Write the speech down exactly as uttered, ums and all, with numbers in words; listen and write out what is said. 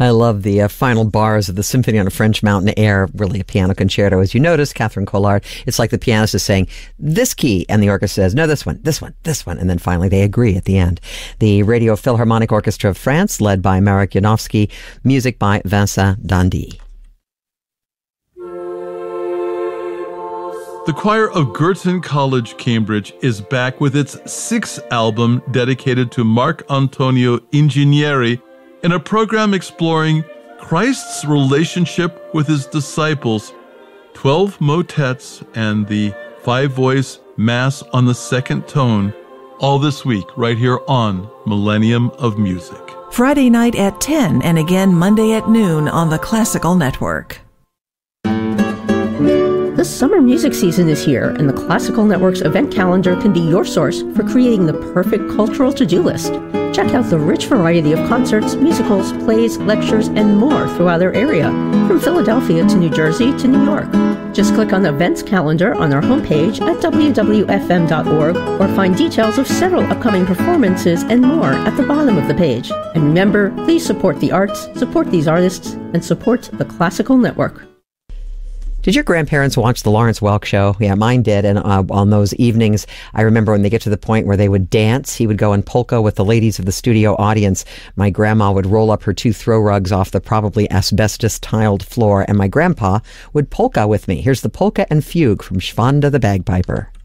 I love the uh, final bars of the Symphony on a French Mountain Air, really a piano concerto. As you notice, Catherine Collard, it's like the pianist is saying, this key, and the orchestra says, no, this one, this one, this one, and then finally they agree at the end. The Radio Philharmonic Orchestra of France, led by Marek Janowski, music by Vincent Dandy. The choir of Girton College, Cambridge, is back with its sixth album dedicated to Marc Antonio Ingegneri, in a program exploring Christ's relationship with his disciples, twelve motets, and the five-voice Mass on the second tone, all this week right here on Millennium of Music. Friday night at ten and again Monday at noon on the Classical Network. The summer music season is here, and the Classical Network's event calendar can be your source for creating the perfect cultural to-do list. Check out the rich variety of concerts, musicals, plays, lectures, and more throughout our area, from Philadelphia to New Jersey to New York. Just click on the events calendar on our homepage at w w f m dot org or find details of several upcoming performances and more at the bottom of the page. And remember, please support the arts, support these artists, and support the Classical Network. Did your grandparents watch the Lawrence Welk show? Yeah, mine did. And uh, on those evenings, I remember when they get to the point where they would dance, he would go in polka with the ladies of the studio audience. My grandma would roll up her two throw rugs off the probably asbestos-tiled floor, and my grandpa would polka with me. Here's the polka and fugue from Schwanda the Bagpiper.